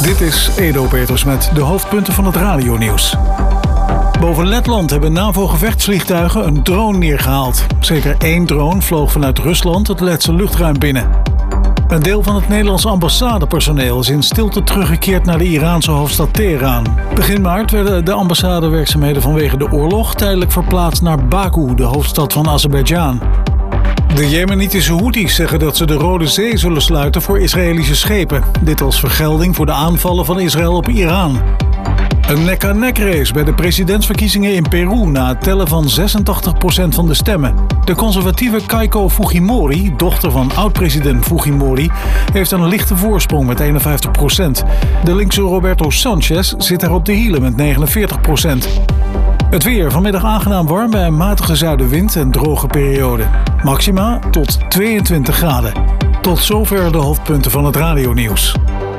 Dit is Edo Peters met de hoofdpunten van het radionieuws. Boven Letland hebben NAVO-gevechtsvliegtuigen een drone neergehaald. Zeker 1 drone vloog vanuit Rusland het Letse luchtruim binnen. Een deel van het Nederlandse ambassadepersoneel is in stilte teruggekeerd naar de Iraanse hoofdstad Teheran. Begin maart werden de ambassadewerkzaamheden vanwege de oorlog tijdelijk verplaatst naar Baku, de hoofdstad van Azerbeidzjan. De Jemenitische Houthis zeggen dat ze de Rode Zee zullen sluiten voor Israëlische schepen. Dit als vergelding voor de aanvallen van Israël op Iran. Een nek-aan-nek race bij de presidentsverkiezingen in Peru na het tellen van 86% van de stemmen. De conservatieve Keiko Fujimori, dochter van oud-president Fujimori, heeft een lichte voorsprong met 51%. De linkse Roberto Sanchez zit daar op de hielen met 49%. Het weer vanmiddag aangenaam warm bij een matige zuidenwind en droge periode. Maxima tot 22 graden. Tot zover de hoofdpunten van het radionieuws.